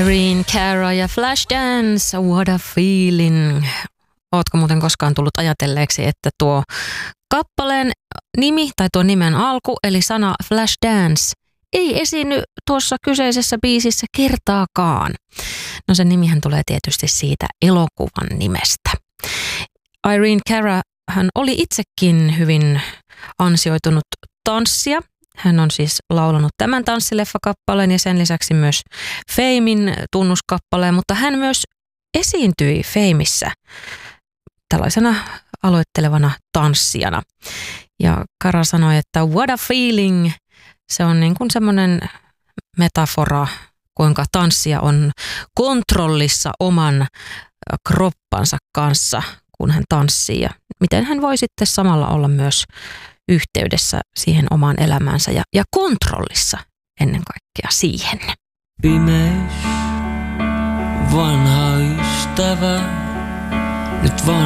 Irene Cara ja Flashdance, what a feeling. Ootko muuten koskaan tullut ajatelleeksi, että tuo kappaleen nimi tai tuo nimen alku, eli sana Flashdance, ei esiinny tuossa kyseisessä biisissä kertaakaan. No sen nimihän tulee tietysti siitä elokuvan nimestä. Irene Cara, hän oli itsekin hyvin ansioitunut tanssija. Hän on siis laulanut tämän tanssileffakappaleen ja sen lisäksi myös Famen tunnuskappaleen, mutta hän myös esiintyi Fameissä tällaisena aloittelevana tanssijana. Ja Cara sanoi, että what a feeling, se on niin kuin semmoinen metafora, kuinka tanssija on kontrollissa oman kroppansa kanssa, kun hän tanssii. Ja miten hän voi sitten samalla olla myös yhteydessä siihen omaan elämäänsä ja kontrollissa ennen kaikkea siihen. Pimeys, vanha ystävä, nyt vaan